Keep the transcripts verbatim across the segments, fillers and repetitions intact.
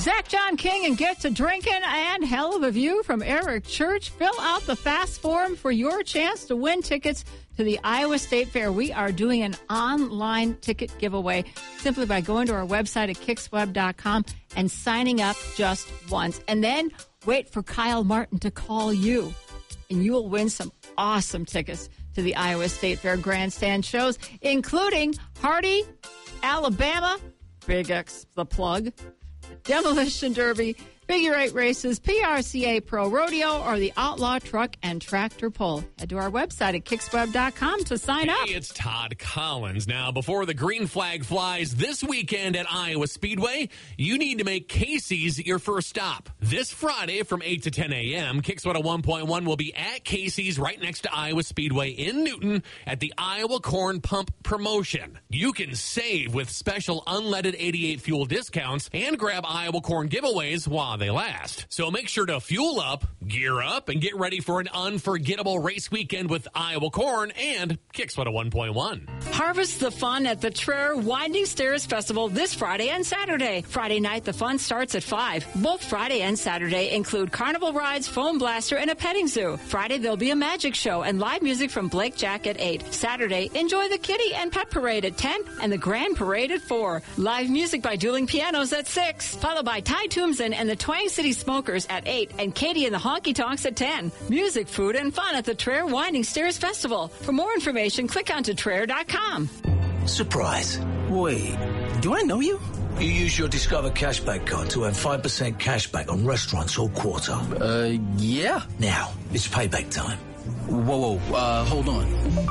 Zach John King and Get to Drinking and Hell of a View from Eric Church. Fill out the fast form for your chance to win tickets to the Iowa State Fair. We are doing an online ticket giveaway simply by going to our website at kicks web dot com and signing up just once. And then wait for Kyle Martin to call you, and you will win some awesome tickets to the Iowa State Fair grandstand shows, including Hardy, Alabama, Big X the Plug, Demolition Derby, Figure Eight Races, P R C A Pro Rodeo, or the Outlaw Truck and Tractor Pull. Head to our website at kicks web dot com to sign hey, up. It's Todd Collins. Now, before the green flag flies this weekend at Iowa Speedway, you need to make Casey's your first stop. This Friday from eight to ten a.m., Kicks one oh one point one will be at Casey's right next to Iowa Speedway in Newton at the Iowa Corn Pump Promotion. You can save with special unleaded eighty-eight fuel discounts and grab Iowa Corn giveaways while they last. So make sure to fuel up, gear up, and get ready for an unforgettable race weekend with Iowa Corn and Kicks one oh one point one. Harvest the fun at the Traer Winding Stairs Festival this Friday and Saturday. Friday night, the fun starts at five. Both Friday and Saturday include carnival rides, foam blaster, and a petting zoo. Friday, there'll be a magic show and live music from Blake Jack at eight. Saturday, enjoy the kitty and pet parade at ten and the grand parade at four. Live music by Dueling Pianos at six, followed by Ty Tombson and the Twang City Smokers at eight and Katie and the Honky Tonks at ten. Music, food, and fun at the Traer Winding Stairs Festival. For more information, click on to traer dot com. Surprise. Wait, do I know you? You use your Discover Cashback card to earn five percent cashback on restaurants all quarter. Uh, yeah. Now, it's payback time. Whoa, whoa, uh, hold on.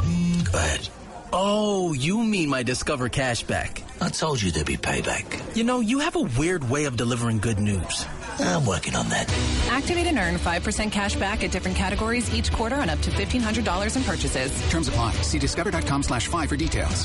Go ahead. Oh, you mean my Discover Cashback. I told you there'd be payback. You know, you have a weird way of delivering good news. I'm working on that. Activate and earn five percent cash back at different categories each quarter on up to fifteen hundred dollars in purchases. Terms apply. See discover dot com slash five for details.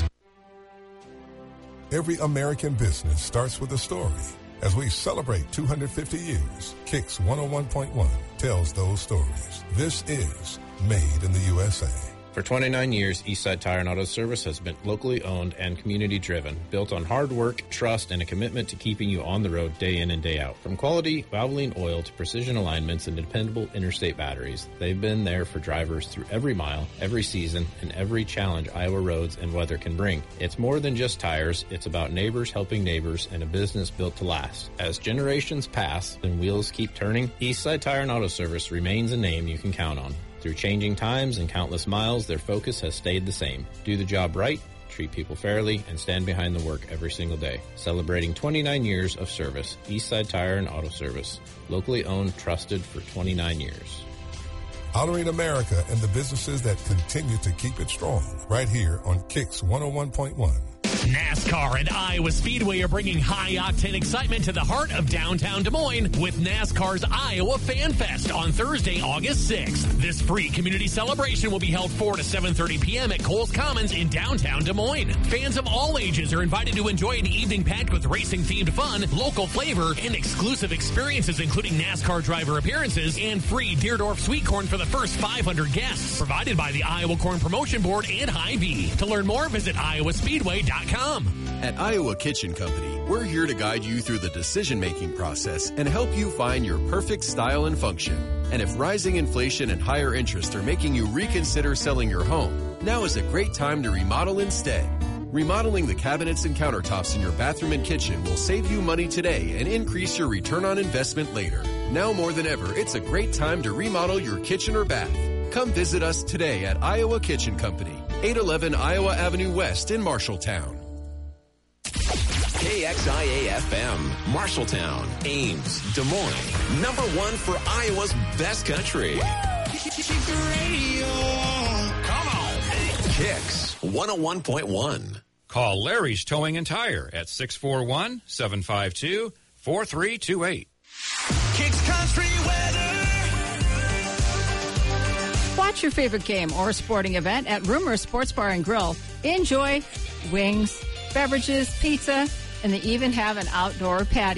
Every American business starts with a story. As we celebrate two hundred fifty years, Kicks one oh one point one tells those stories. This is Made in the U S A. For twenty-nine years, Eastside Tire and Auto Service has been locally owned and community-driven, built on hard work, trust, and a commitment to keeping you on the road day in and day out. From quality Valvoline oil to precision alignments and dependable interstate batteries, they've been there for drivers through every mile, every season, and every challenge Iowa roads and weather can bring. It's more than just tires. It's about neighbors helping neighbors and a business built to last. As generations pass and wheels keep turning, Eastside Tire and Auto Service remains a name you can count on. Through changing times and countless miles, their focus has stayed the same. Do the job right, treat people fairly, and stand behind the work every single day. Celebrating twenty-nine years of service, Eastside Tire and Auto Service. Locally owned, trusted for twenty-nine years. Honoring America and the businesses that continue to keep it strong. Right here on Kicks one oh one point one. NASCAR and Iowa Speedway are bringing high-octane excitement to the heart of downtown Des Moines with NASCAR's Iowa Fan Fest on Thursday, August sixth. This free community celebration will be held four to seven thirty p.m. at Coles Commons in downtown Des Moines. Fans of all ages are invited to enjoy an evening packed with racing-themed fun, local flavor, and exclusive experiences including NASCAR driver appearances and free Deerdorf sweet corn for the first five hundred guests, provided by the Iowa Corn Promotion Board and Hy-Vee. To learn more, visit iowa speedway dot com. At Iowa Kitchen Company, we're here to guide you through the decision-making process and help you find your perfect style and function. And if rising inflation and higher interest are making you reconsider selling your home, now is a great time to remodel instead. Remodeling the cabinets and countertops in your bathroom and kitchen will save you money today and increase your return on investment later. Now more than ever, it's a great time to remodel your kitchen or bath. Come visit us today at Iowa Kitchen Company, eight eleven Iowa Avenue West in Marshalltown. K X I A F M, Marshalltown, Ames, Des Moines. Number one for Iowa's best country. Come on. Kicks one oh one point one. Call Larry's Towing and Tire at six four one, seven five two, four three two eight. Kicks Country Weather. Watch your favorite game or sporting event at Rumor Sports Bar and Grill. Enjoy wings, beverages, pizza, and they even have an outdoor patio.